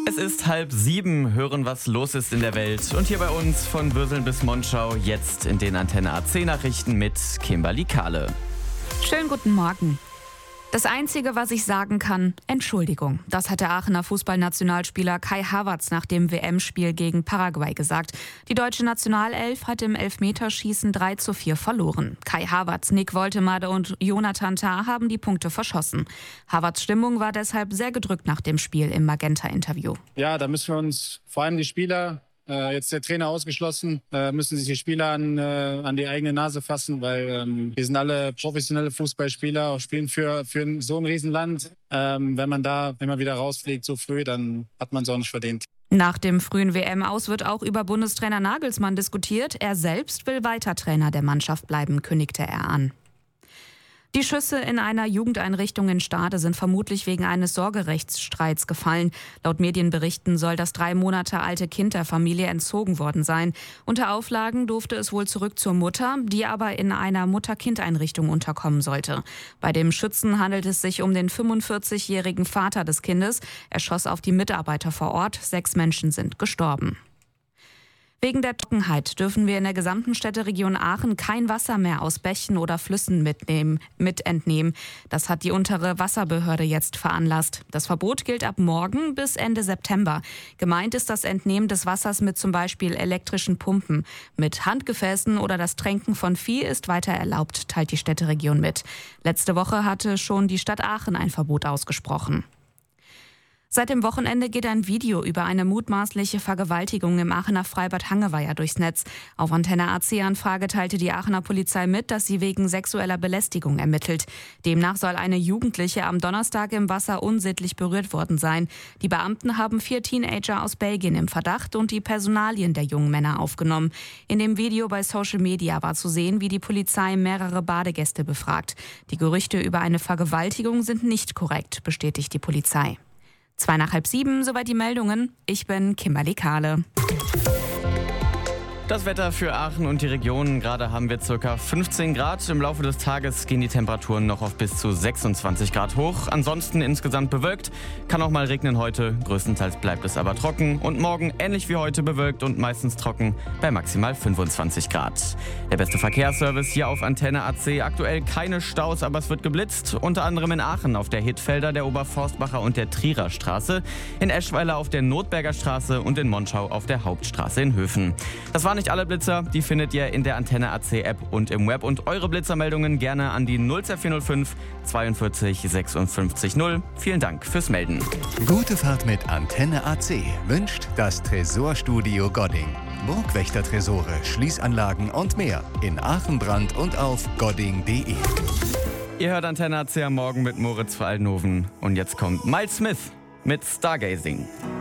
Es ist 6:30, hören, was los ist in der Welt. Und hier bei uns von Würseln bis Monschau, jetzt in den Antenne AC Nachrichten mit Kimberly Kahle. Schönen guten Morgen. Das Einzige, was ich sagen kann, Entschuldigung. Das hat der Aachener Fußballnationalspieler Kai Havertz nach dem WM-Spiel gegen Paraguay gesagt. Die deutsche Nationalelf hat im Elfmeterschießen 3:4 verloren. Kai Havertz, Nick Woltemade und Jonathan Tah haben die Punkte verschossen. Havertz' Stimmung war deshalb sehr gedrückt nach dem Spiel im Magenta-Interview. Ja, da müssen wir uns, vor allem die Spieler, jetzt der Trainer ausgeschlossen, müssen sich die Spieler an die eigene Nase fassen, weil wir sind alle professionelle Fußballspieler, auch spielen für so ein Riesenland. Wenn man da immer wieder rausfliegt so früh, dann hat man es auch nicht verdient. Nach dem frühen WM-Aus wird auch über Bundestrainer Nagelsmann diskutiert. Er selbst will weiter Trainer der Mannschaft bleiben, kündigte er an. Die Schüsse in einer Jugendeinrichtung in Stade sind vermutlich wegen eines Sorgerechtsstreits gefallen. Laut Medienberichten soll das 3 Monate alte Kind der Familie entzogen worden sein. Unter Auflagen durfte es wohl zurück zur Mutter, die aber in einer Mutter-Kind-Einrichtung unterkommen sollte. Bei dem Schützen handelt es sich um den 45-jährigen Vater des Kindes. Er schoss auf die Mitarbeiter vor Ort. 6 Menschen sind gestorben. Wegen der Trockenheit dürfen wir in der gesamten Städteregion Aachen kein Wasser mehr aus Bächen oder Flüssen entnehmen. Das hat die untere Wasserbehörde jetzt veranlasst. Das Verbot gilt ab morgen bis Ende September. Gemeint ist das Entnehmen des Wassers mit zum Beispiel elektrischen Pumpen. Mit Handgefäßen oder das Tränken von Vieh ist weiter erlaubt, teilt die Städteregion mit. Letzte Woche hatte schon die Stadt Aachen ein Verbot ausgesprochen. Seit dem Wochenende geht ein Video über eine mutmaßliche Vergewaltigung im Aachener Freibad Hangeweiher durchs Netz. Auf Antenne AC-Anfrage teilte die Aachener Polizei mit, dass sie wegen sexueller Belästigung ermittelt. Demnach soll eine Jugendliche am Donnerstag im Wasser unsittlich berührt worden sein. Die Beamten haben 4 Teenager aus Belgien im Verdacht und die Personalien der jungen Männer aufgenommen. In dem Video bei Social Media war zu sehen, wie die Polizei mehrere Badegäste befragt. Die Gerüchte über eine Vergewaltigung sind nicht korrekt, bestätigt die Polizei. 6:30, soweit die Meldungen. Ich bin Kimberly Kahle. Das Wetter für Aachen und die Region. Gerade haben wir ca. 15 Grad. Im Laufe des Tages gehen die Temperaturen noch auf bis zu 26 Grad hoch. Ansonsten insgesamt bewölkt. Kann auch mal regnen heute. Größtenteils bleibt es aber trocken. Und morgen ähnlich wie heute bewölkt und meistens trocken bei maximal 25 Grad. Der beste Verkehrsservice hier auf Antenne AC. Aktuell keine Staus, aber es wird geblitzt. Unter anderem in Aachen auf der Hittfelder, der Oberforstbacher und der Trierer Straße. In Eschweiler auf der Notberger Straße und in Monschau auf der Hauptstraße in Höfen. Das waren nicht alle Blitzer, die findet ihr in der Antenne AC App und im Web. Und eure Blitzermeldungen gerne an die 02405 42 56 0. Vielen Dank fürs Melden. Gute Fahrt mit Antenne AC wünscht das Tresorstudio Godding. Burgwächter-Tresore, Schließanlagen und mehr in Aachen-Brand und auf godding.de. Ihr hört Antenne AC am Morgen mit Moritz Veraldenhoven. Und jetzt kommt Miles Smith mit Stargazing.